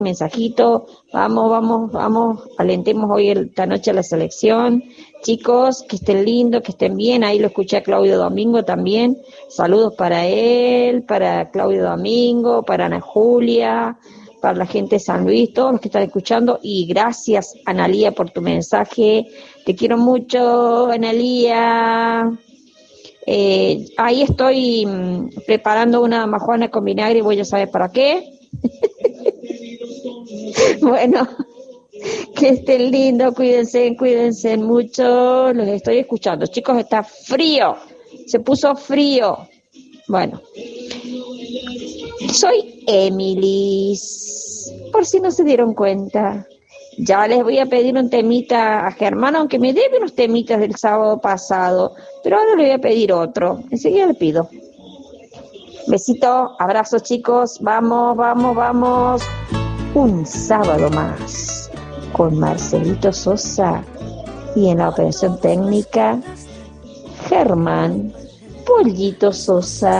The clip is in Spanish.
mensajito, vamos, alentemos hoy esta noche a la selección, chicos, que estén lindos, que estén bien, ahí lo escuché a Claudio Domingo también, saludos para él, para Claudio Domingo, para Ana Julia, para la gente de San Luis, todos los que están escuchando, y gracias, Analía, por tu mensaje, te quiero mucho, Analía. Ahí estoy preparando una majuana con vinagre, voy a saber para qué. Bueno, que estén lindos, cuídense mucho, los estoy escuchando. Chicos, está frío, se puso frío. Bueno, soy Emily, por si no se dieron cuenta. Ya les voy a pedir un temita a Germán, aunque me debe unos temitas del sábado pasado, pero ahora le voy a pedir otro. Enseguida le pido. Besito, abrazos chicos, vamos. Un sábado más con Marcelito Sosa y en la operación técnica Germán Pollito Sosa.